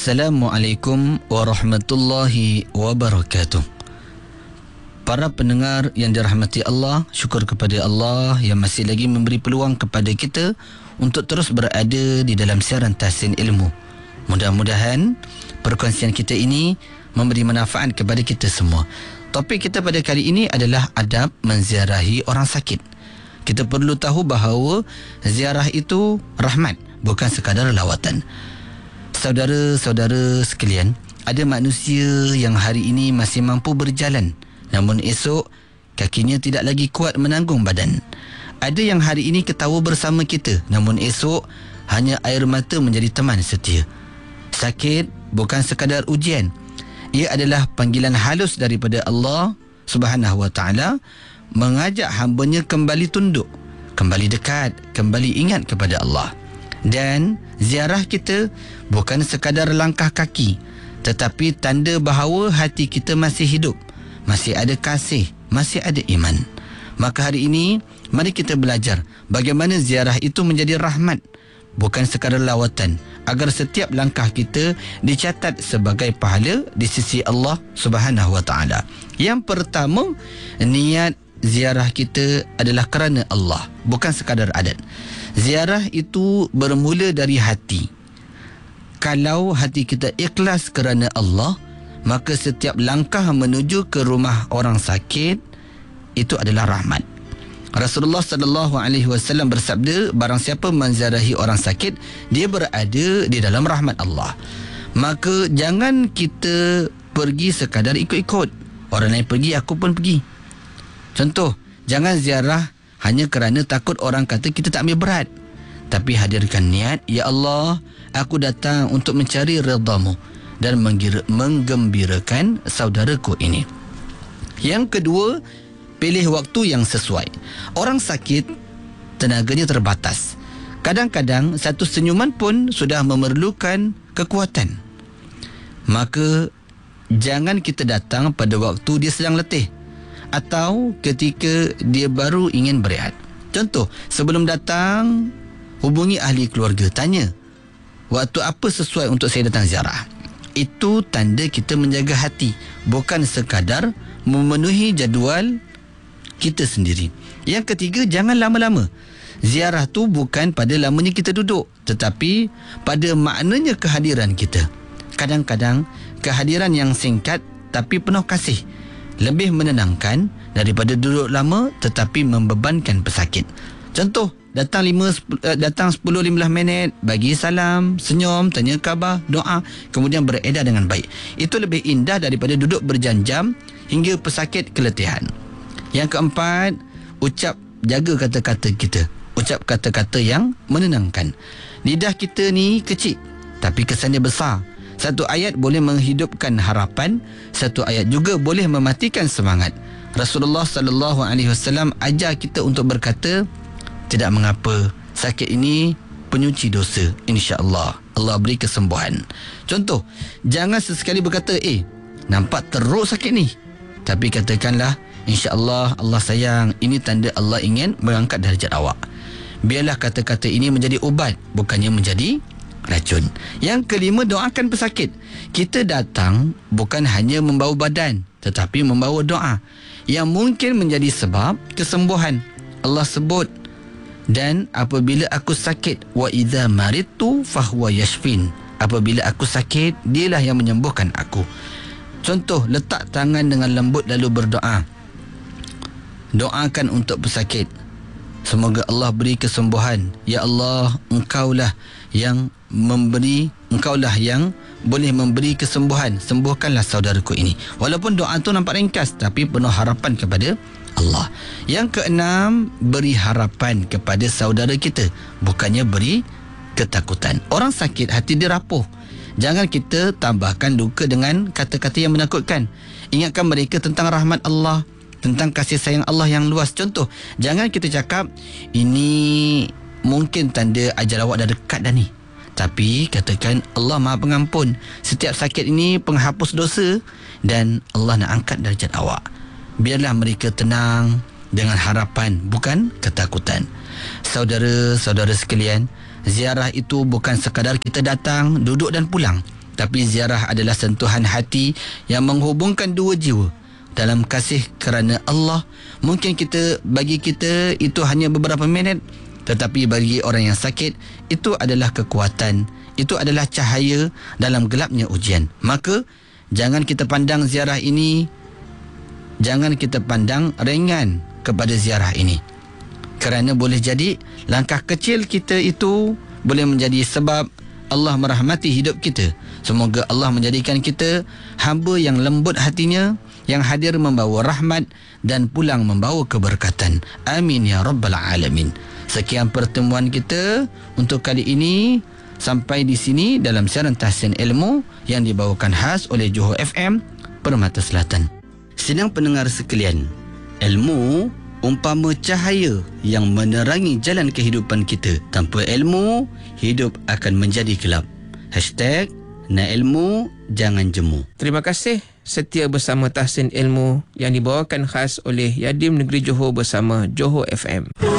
Assalamualaikum warahmatullahi wabarakatuh. Para pendengar yang dirahmati Allah, syukur kepada Allah yang masih lagi memberi peluang kepada kita untuk terus berada di dalam siaran Tahsin Ilmu. Mudah-mudahan perkongsian kita ini memberi manfaat kepada kita semua. Topik kita pada kali ini adalah adab menziarahi orang sakit. Kita perlu tahu bahawa ziarah itu rahmat, bukan sekadar lawatan. Saudara-saudara sekalian, ada manusia yang hari ini masih mampu berjalan, namun esok kakinya tidak lagi kuat menanggung badan. Ada yang hari ini ketawa bersama kita, namun esok hanya air mata menjadi teman setia. Sakit bukan sekadar ujian. Ia adalah panggilan halus daripada Allah Subhanahu Wa Taala mengajak hamba-Nya kembali tunduk, kembali dekat, kembali ingat kepada Allah. Dan ziarah kita bukan sekadar langkah kaki, tetapi tanda bahawa hati kita masih hidup, masih ada kasih, masih ada iman. Maka hari ini mari kita belajar bagaimana ziarah itu menjadi rahmat, bukan sekadar lawatan, agar setiap langkah kita dicatat sebagai pahala di sisi Allah Subhanahu Wa Taala. Yang pertama, niat ziarah kita adalah kerana Allah, bukan sekadar adat. Ziarah itu bermula dari hati. Kalau hati kita ikhlas kerana Allah, maka setiap langkah menuju ke rumah orang sakit itu adalah rahmat. Rasulullah sallallahu alaihi wasallam bersabda, barang siapa menziarahi orang sakit, dia berada di dalam rahmat Allah. Maka jangan kita pergi sekadar ikut-ikut. Orang lain pergi, aku pun pergi. Contoh, jangan ziarah hanya kerana takut orang kata kita tak ambil berat. Tapi hadirkan niat, ya Allah, aku datang untuk mencari redha-Mu dan menggembirakan saudaraku ini. Yang kedua, pilih waktu yang sesuai. Orang sakit, tenaganya terbatas. Kadang-kadang satu senyuman pun sudah memerlukan kekuatan. Maka jangan kita datang pada waktu dia sedang letih atau ketika dia baru ingin berehat. Contoh, sebelum datang, hubungi ahli keluarga, tanya, waktu apa sesuai untuk saya datang ziarah? Itu tanda kita menjaga hati, bukan sekadar memenuhi jadual kita sendiri. Yang ketiga, jangan lama-lama. Ziarah tu bukan pada lamanya kita duduk, tetapi pada maknanya kehadiran kita. Kadang-kadang kehadiran yang singkat tapi penuh kasih lebih menenangkan daripada duduk lama tetapi membebankan pesakit. Contoh, datang 10-15 minit, bagi salam, senyum, tanya khabar, doa, kemudian beredar dengan baik. Itu lebih indah daripada duduk berjam-jam hingga pesakit keletihan. Yang keempat, jaga kata-kata kita. Ucap kata-kata yang menenangkan. Lidah kita ni kecil, tapi kesannya besar. Satu ayat boleh menghidupkan harapan, satu ayat juga boleh mematikan semangat. Rasulullah sallallahu alaihi wasallam ajar kita untuk berkata, tidak mengapa, sakit ini penyuci dosa, insya-Allah Allah beri kesembuhan. Contoh, jangan sesekali berkata, nampak teruk sakit ni, tapi katakanlah, insya-Allah Allah sayang, ini tanda Allah ingin mengangkat darjat awak. Biarlah kata-kata ini menjadi ubat, bukannya menjadi racun. Yang kelima, doakan pesakit. Kita datang bukan hanya membawa badan, tetapi membawa doa yang mungkin menjadi sebab kesembuhan. Allah sebut, dan apabila aku sakit, wa idza maridtu fahuwa yashfin. Apabila aku sakit, dialah yang menyembuhkan aku. Contoh, letak tangan dengan lembut lalu berdoa. Doakan untuk pesakit, semoga Allah beri kesembuhan. Ya Allah, Engkaulah yang memberi, Engkaulah yang boleh memberi kesembuhan. Sembuhkanlah saudaraku ini. Walaupun doa itu nampak ringkas, tapi penuh harapan kepada Allah. Yang keenam, beri harapan kepada saudara kita, bukannya beri ketakutan. Orang sakit, hati dia rapuh. Jangan kita tambahkan luka dengan kata-kata yang menakutkan. Ingatkan mereka tentang rahmat Allah, tentang kasih sayang Allah yang luas. Contoh, jangan kita cakap, ini mungkin tanda ajal awak dah dekat dah ni. Tapi katakan, Allah Maha Pengampun, setiap sakit ini penghapus dosa, dan Allah nak angkat darjat awak. Biarlah mereka tenang dengan harapan, bukan ketakutan. Saudara-saudara sekalian, ziarah itu bukan sekadar kita datang, duduk dan pulang. Tapi ziarah adalah sentuhan hati yang menghubungkan dua jiwa dalam kasih kerana Allah. Mungkin bagi kita itu hanya beberapa minit, tetapi bagi orang yang sakit itu adalah kekuatan, itu adalah cahaya dalam gelapnya ujian. Maka jangan kita pandang ziarah ini, jangan kita pandang ringan kepada ziarah ini. Kerana boleh jadi langkah kecil kita itu boleh menjadi sebab Allah merahmati hidup kita. Semoga Allah menjadikan kita hamba yang lembut hatinya, yang hadir membawa rahmat dan pulang membawa keberkatan. Amin ya rabbal alamin. Sekian pertemuan kita untuk kali ini. Sampai di sini dalam siaran Tahsin Ilmu yang dibawakan khas oleh Johor FM Permata Selatan. Sidang pendengar sekalian, ilmu umpama cahaya yang menerangi jalan kehidupan kita. Tanpa ilmu, hidup akan menjadi gelap. #Nak ilmu, jangan jemu. Terima kasih setia bersama Tahsin Ilmu yang dibawakan khas oleh Yadim Negeri Johor bersama Johor FM.